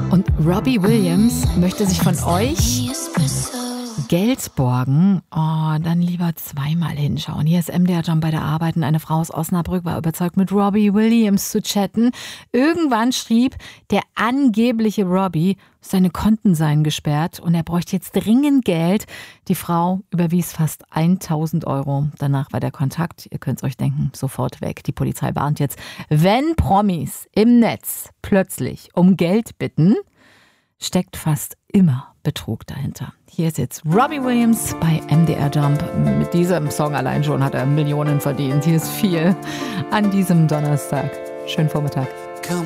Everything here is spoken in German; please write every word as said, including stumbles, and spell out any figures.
Und Robbie Williams möchte sich von euch Geld borgen. Oh, dann lieber zweimal hinschauen. Hier ist M D R Jump bei der Arbeit und eine Frau aus Osnabrück war überzeugt, mit Robbie Williams zu chatten. Irgendwann schrieb der angebliche Robbie, seine Konten seien gesperrt und er bräuchte jetzt dringend Geld. Die Frau überwies fast tausend Euro. Danach war der Kontakt, ihr könnt es euch denken, sofort weg. Die Polizei warnt jetzt, wenn Promis im Netz plötzlich um Geld bitten, steckt fast immer Betrug dahinter. Hier ist jetzt Robbie Williams bei M D R Jump. Mit diesem Song allein schon hat er Millionen verdient. Hier ist viel an diesem Donnerstag. Schönen Vormittag.